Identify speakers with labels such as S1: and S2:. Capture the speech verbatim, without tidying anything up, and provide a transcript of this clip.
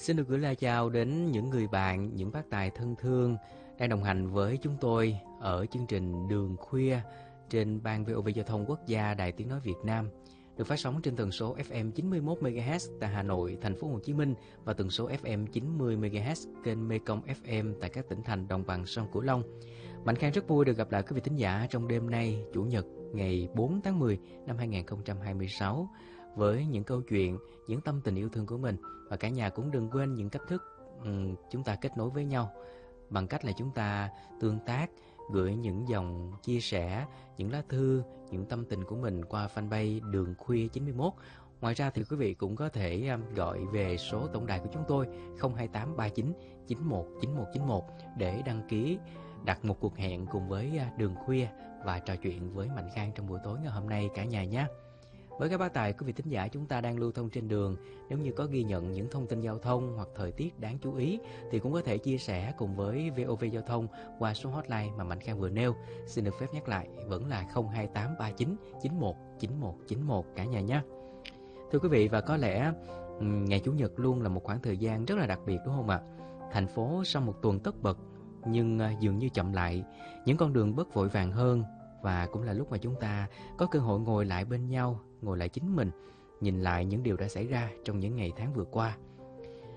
S1: Xin được gửi lời chào đến những người bạn, những bác tài thân thương đang đồng hành với chúng tôi ở chương trình Đường Khuya trên ban vê o vê Giao thông Quốc gia Đài Tiếng Nói Việt Nam, được phát sóng trên tần số ép em chín mươi mốt mê ga héc tại Hà Nội, thành phố Hồ Chí Minh và tần số ép em chín mươi mê ga héc kênh Mekong ép em tại các tỉnh thành đồng bằng sông Cửu Long. Mạnh Khang rất vui được gặp lại quý vị thính giả trong đêm nay, Chủ nhật ngày bốn tháng mười năm hai nghìn không trăm hai mươi sáu, với những câu chuyện, những tâm tình yêu thương của mình. Và cả nhà cũng đừng quên những cách thức um, chúng ta kết nối với nhau bằng cách là chúng ta tương tác, gửi những dòng chia sẻ, những lá thư, những tâm tình của mình qua fanpage Đường Khuya chín mươi mốt. Ngoài ra thì quý vị cũng có thể um, gọi về số tổng đài của chúng tôi không hai tám ba chín chín một chín một chín một để đăng ký đặt một cuộc hẹn cùng với Đường Khuya và trò chuyện với Mạnh Khang trong buổi tối ngày hôm nay cả nhà nhé. Với các bác tài, quý vị thính giả chúng ta đang lưu thông trên đường, nếu như có ghi nhận những thông tin giao thông hoặc thời tiết đáng chú ý thì cũng có thể chia sẻ cùng với vê o vê Giao thông qua số hotline mà Mạnh Khang vừa nêu. Xin được phép nhắc lại vẫn là không hai tám ba chín chín một chín một chín một cả nhà nhé. Thưa quý vị, và có lẽ ngày Chủ nhật luôn là một khoảng thời gian rất là đặc biệt đúng không ạ? Thành phố sau một tuần tất bật nhưng dường như chậm lại, những con đường bớt vội vàng hơn, và cũng là lúc mà chúng ta có cơ hội ngồi lại bên nhau, ngồi lại chính mình, nhìn lại những điều đã xảy ra trong những ngày tháng vừa qua.